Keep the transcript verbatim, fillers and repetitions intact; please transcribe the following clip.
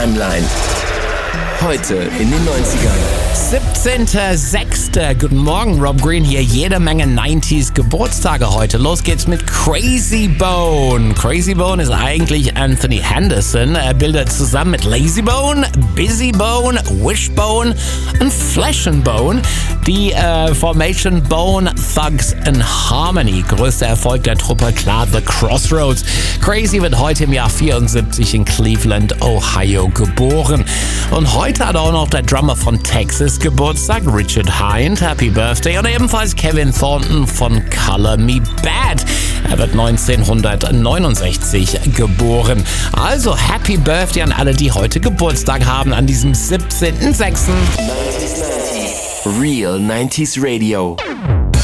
Timeline. Heute in den neunzigern. siebzehnter sechster Guten Morgen, Rob Green hier. Jede Menge neunziger Geburtstage heute. Los geht's mit Crazy Bone. Crazy Bone ist eigentlich Anthony Henderson. Er bildet zusammen mit Lazy Bone, Busy Bone, Wishbone und Flesh and Bone die äh, Formation Bone Thugs and Harmony. Größter Erfolg der Truppe, klar, The Crossroads. Crazy wird heute im Jahr vierundsiebzig in Cleveland, Ohio geboren. Und heute hat auch noch der Drummer von Texas Geburtstag, Richard Hind. Happy Birthday. Und ebenfalls Kevin Thornton von Color Me Bad. Er wird neunzehnhundertneunundsechzig geboren. Also Happy Birthday an alle, die heute Geburtstag haben, an diesem siebzehnten sechsten Real neunziger Radio.